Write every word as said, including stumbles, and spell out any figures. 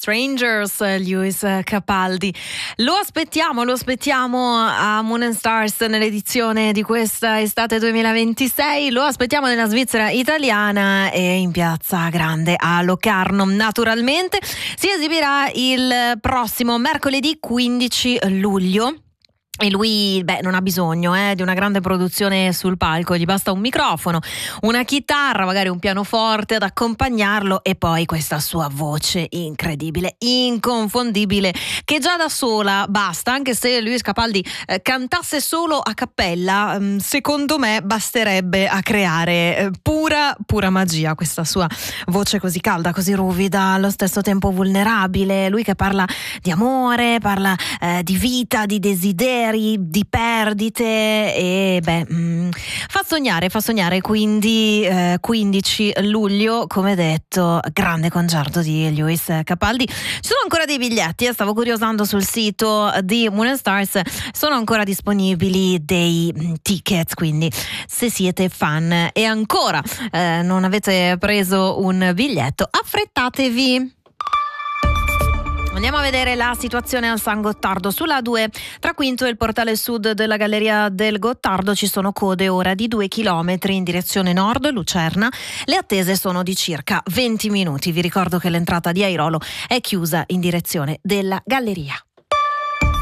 Strangers, Lewis Capaldi. Lo aspettiamo, lo aspettiamo a Moon and Stars nell'edizione di questa estate duemilaventisei, lo aspettiamo nella Svizzera italiana e in Piazza Grande a Locarno. Naturalmente si esibirà il prossimo mercoledì quindici luglio. E lui, beh, non ha bisogno eh, di una grande produzione sul palco, gli basta un microfono, una chitarra, magari un pianoforte ad accompagnarlo e poi questa sua voce incredibile, inconfondibile, che già da sola basta, anche se Lewis Capaldi eh, cantasse solo a cappella, ehm, secondo me basterebbe a creare eh, pura, pura magia, questa sua voce così calda, così ruvida, allo stesso tempo vulnerabile, lui che parla di amore, parla eh, di vita, di desiderio, di perdite e beh mh, fa sognare, fa sognare quindi eh, quindici luglio, come detto, grande concerto di Lewis Capaldi. Ci sono ancora dei biglietti, eh, stavo curiosando sul sito di Moon and Stars, sono ancora disponibili dei mh, ticket, quindi se siete fan e ancora eh, non avete preso un biglietto, affrettatevi. Andiamo a vedere la situazione al San Gottardo. Sulla A due, tra Quinto e il portale sud della Galleria del Gottardo ci sono code ora di due chilometri in direzione nord, Lucerna. Le attese sono di circa venti minuti. Vi ricordo che l'entrata di Airolo è chiusa in direzione della Galleria.